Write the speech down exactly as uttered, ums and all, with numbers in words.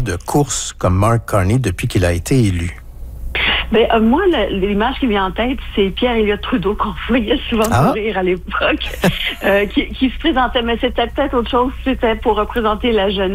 de course comme Mark Carney depuis qu'il a été élu? Ben, euh, moi, le, l'image qui vient en tête, c'est Pierre-Éliott Trudeau, qu'on voyait souvent ah. courir à l'époque, euh, qui, qui se présentait, mais c'était peut-être autre chose, c'était pour représenter la jeunesse.